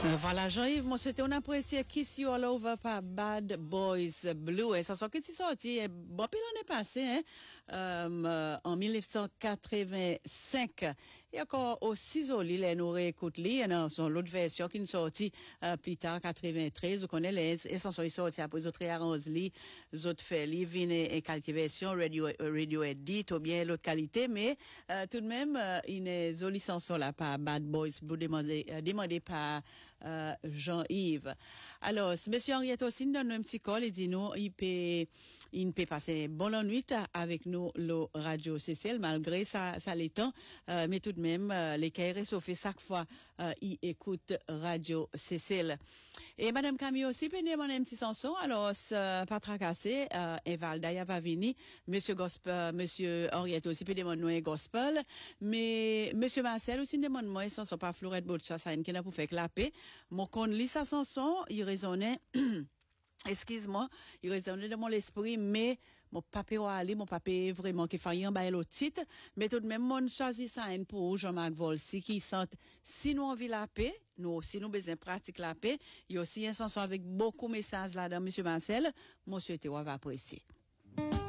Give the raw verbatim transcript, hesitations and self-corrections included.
Euh, Voilà, Jean-Yves, moi, c'était un apprécié Kiss You All Over par Bad Boys Blue. Et ça sort qui est sorti, eh, bon, puis l'année passée, hein, euh, en mille neuf cent quatre-vingt-cinq. Et encore aussi joli, les nous réécoute li, et dans son l'autre version qui nous sorti, euh, plus tard, quatre-vingt-treize. Vous connaissez les, et ça sont sortis après, les autres réarrangent li, les autres fait li, vine et, et qualité version, radio, radio edit, ou bien l'autre qualité, mais, euh, tout de même, euh, une jolie chanson là par Bad Boys Blue demandé, euh, demandé par, Euh, Jean-Yves. Alors, monsieur Henriette aussi nous donne un petit call et dit nous, il peut, il peut passer bon la nuit avec nous, le radio C C L, malgré ça, ça l'étend, euh, mais tout de même, euh, les cahiers réchauffés chaque fois, euh, il écoute radio C C L. Et madame Camille aussi peut demander un petit chanson, alors, euh, pas tracasser, euh, Evalda y a pas venu, monsieur Gospel, monsieur Henriette aussi peut demander un gospel, mais monsieur Marcel aussi demande moi, ils sont pas Florette Boucha, ça, qui n'a pour faire clapper. Mon con lit sa chanson, il résonnait, excuse-moi, il résonnait dans mon esprit, mais mon papier va aller, mon papier vraiment qui fait un bail au titre, mais tout de même, mon choisit ça pour Jean-Marc Volsi qui sent, si nous on vit la paix, nous aussi nous besoin pratique la paix, il y a aussi une chanson avec beaucoup de messages là-dedans, monsieur Marcel, monsieur Théo va apprécier.